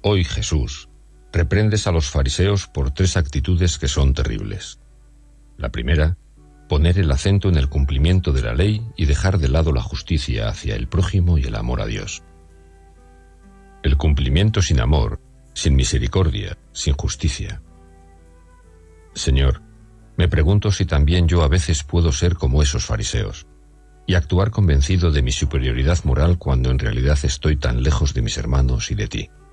Hoy, Jesús, reprendes a los fariseos por 3 actitudes que son terribles. La primera, poner el acento en el cumplimiento de la ley y dejar de lado la justicia hacia el prójimo y el amor a Dios. El cumplimiento sin amor, sin misericordia, sin justicia. Señor, me pregunto si también yo a veces puedo ser como esos fariseos y actuar convencido de mi superioridad moral cuando en realidad estoy tan lejos de mis hermanos y de ti.